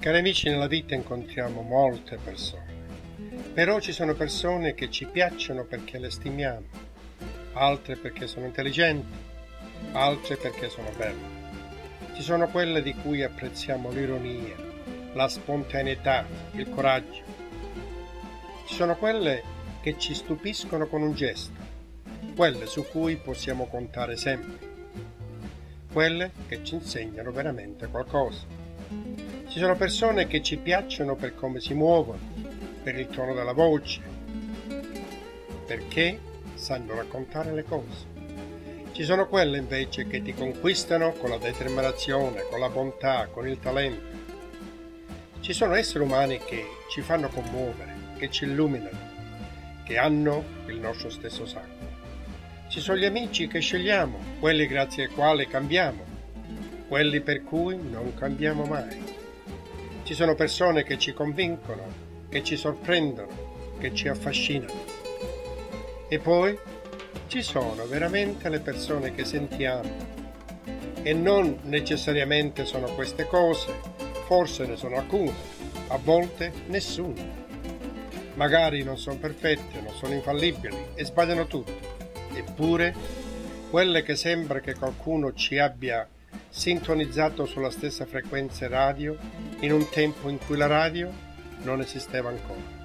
Cari amici, nella vita incontriamo molte persone, però ci sono persone che ci piacciono perché le stimiamo, altre perché sono intelligenti, altre perché sono belle. Ci sono quelle di cui apprezziamo l'ironia, la spontaneità, il coraggio. Ci sono quelle che ci stupiscono con un gesto, quelle su cui possiamo contare sempre, quelle che ci insegnano veramente qualcosa. Ci sono persone che ci piacciono per come si muovono, per il tono della voce, perché sanno raccontare le cose. Ci sono quelle invece che ti conquistano con la determinazione, con la bontà, con il talento. Ci sono esseri umani che ci fanno commuovere, che ci illuminano, che hanno il nostro stesso sangue. Ci sono gli amici che scegliamo, quelli grazie ai quali cambiamo, quelli per cui non cambiamo mai. Ci sono persone che ci convincono, che ci sorprendono, che ci affascinano. E poi ci sono veramente le persone che sentiamo. E non necessariamente sono queste cose, forse ne sono alcune, a volte nessuna. Magari non sono perfette, non sono infallibili e sbagliano tutto. Eppure, quelle che sembra che qualcuno ci abbia sintonizzato sulla stessa frequenza radio in un tempo in cui la radio non esisteva ancora.